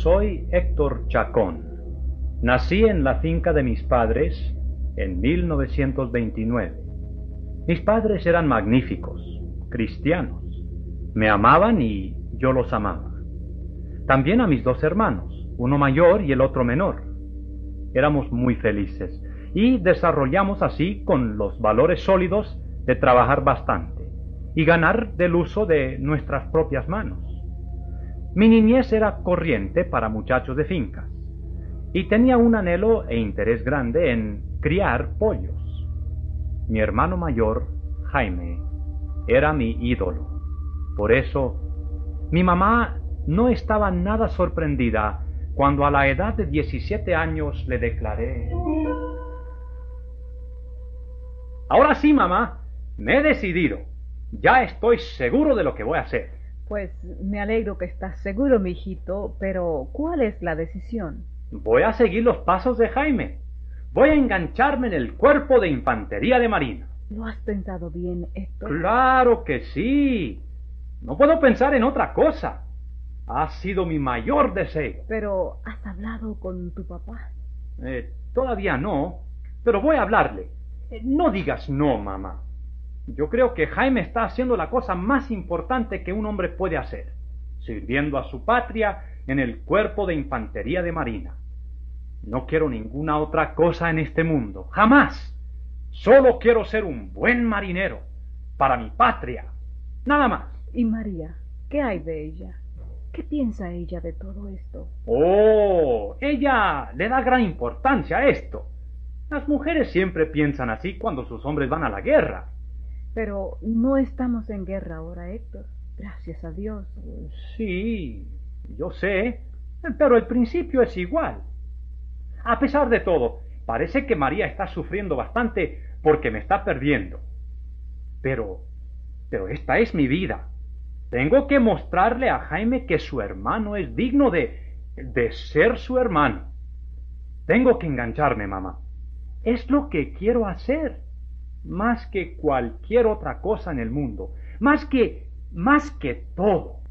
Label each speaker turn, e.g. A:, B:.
A: Soy Héctor Chacón. Nací en la finca de mis padres en 1929. Mis padres eran magníficos, cristianos. Me amaban y yo los amaba. También a mis dos hermanos, uno mayor y el otro menor. Éramos muy felices y desarrollamos así con los valores sólidos de trabajar bastante y ganar del uso de nuestras propias manos. Mi niñez era corriente para muchachos de fincas y tenía un anhelo e interés grande en criar pollos. Mi hermano mayor, Jaime, era mi ídolo. Por eso, mi mamá no estaba nada sorprendida cuando a la edad de 17 años le declaré: Ahora sí, mamá, me he decidido. Ya estoy seguro de lo que voy a hacer.
B: Pues me alegro que estás seguro, mijito, pero ¿cuál es la decisión?
A: Voy a seguir los pasos de Jaime. Voy a engancharme en el cuerpo de infantería de marina.
B: ¿Lo has pensado bien, Héctor?
A: Claro que sí. No puedo pensar en otra cosa. Ha sido mi mayor deseo.
B: Pero, ¿has hablado con tu papá?
A: Todavía no, pero voy a hablarle. No digas no, mamá. Yo creo que Jaime está haciendo la cosa más importante que un hombre puede hacer, sirviendo a su patria en el cuerpo de infantería de marina. No quiero ninguna otra cosa en este mundo, jamás. Solo quiero ser un buen marinero, para mi patria, nada más.
B: ¿Y María? ¿Qué hay de ella? ¿Qué piensa ella de todo esto?
A: Oh, ella le da gran importancia a esto. Las mujeres siempre piensan así cuando sus hombres van a la guerra.
B: Pero no estamos en guerra ahora, Héctor. Gracias a Dios.
A: Sí, yo sé, pero el principio es igual. A pesar de todo, parece que María está sufriendo bastante porque me está perdiendo. Pero esta es mi vida. Tengo que mostrarle a Jaime que su hermano es digno de ser su hermano. Tengo que engancharme, mamá. Es lo que quiero hacer, más que cualquier otra cosa en el mundo, más que todo.